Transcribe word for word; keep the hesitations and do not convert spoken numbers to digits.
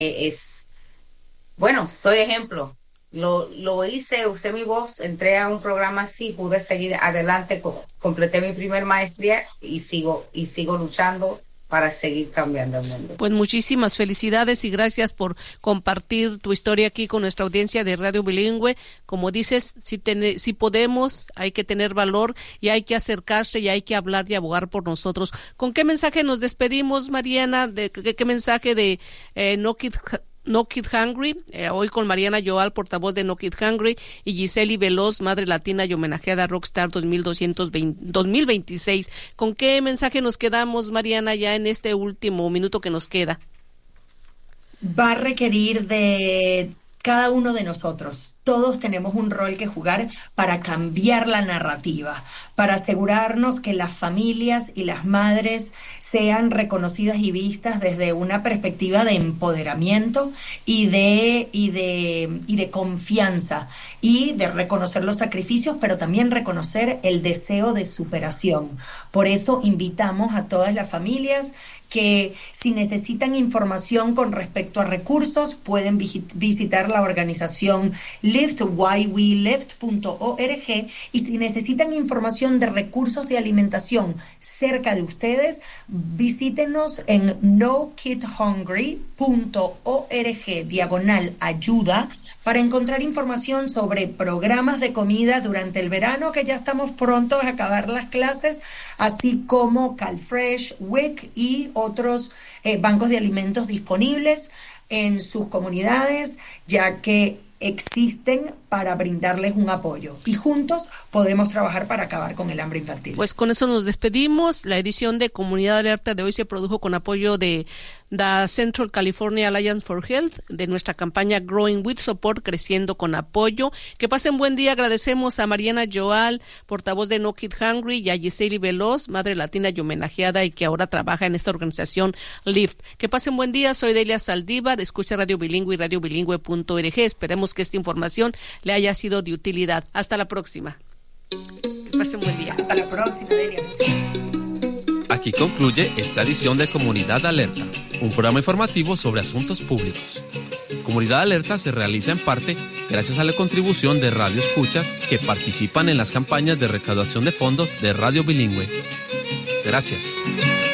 es, bueno, soy ejemplo. Lo, lo hice, usé mi voz, entré a un programa así, pude seguir adelante, co- completé mi primer maestría y sigo, y sigo luchando para seguir cambiando el mundo. Pues muchísimas felicidades y gracias por compartir tu historia aquí con nuestra audiencia de Radio Bilingüe. Como dices, si, ten, si podemos, hay que tener valor y hay que acercarse y hay que hablar y abogar por nosotros. ¿Con qué mensaje nos despedimos, Mariana? ¿De qué, qué mensaje de eh, No Kid No Kid Hungry, eh, hoy con Mariana Joal, portavoz de No Kid Hungry, y Giseli Veloz, madre latina y homenajeada Rockstar dos mil veintiséis. ¿Con qué mensaje nos quedamos, Mariana, ya en este último minuto que nos queda? Va a requerir de cada uno de nosotros. Todos tenemos un rol que jugar para cambiar la narrativa, para asegurarnos que las familias y las madres sean reconocidas y vistas desde una perspectiva de empoderamiento y de, y de, y de confianza, y de reconocer los sacrificios, pero también reconocer el deseo de superación. Por eso invitamos a todas las familias que, si necesitan información con respecto a recursos, pueden visitar la organización Lift, why we lift punto org, y si necesitan información de recursos de alimentación cerca de ustedes, visítenos en no kid hungry punto org diagonal ayuda para encontrar información sobre programas de comida durante el verano, que ya estamos prontos a acabar las clases, así como CalFresh, W I C y otros eh, bancos de alimentos disponibles en sus comunidades, ya que existen para brindarles un apoyo, y juntos podemos trabajar para acabar con el hambre infantil. Pues con eso nos despedimos. La edición de Comunidad Alerta de hoy se produjo con apoyo de the Central California Alliance for Health, de nuestra campaña Growing with Support, creciendo con apoyo. Que pasen buen día. Agradecemos a Mariana Joal, portavoz de No Kid Hungry, y a Giseli Veloz, madre latina y homenajeada, y que ahora trabaja en esta organización Lift. Que pasen buen día. Soy Delia Saldívar. Escucha Radio Bilingüe y radio bilingüe punto org. Esperemos que esta información le haya sido de utilidad. Hasta la próxima. Que pasen buen día. Hasta la próxima, Delia. Aquí concluye esta edición de Comunidad Alerta, un programa informativo sobre asuntos públicos. Comunidad Alerta se realiza en parte gracias a la contribución de Radio Escuchas que participan en las campañas de recaudación de fondos de Radio Bilingüe. Gracias.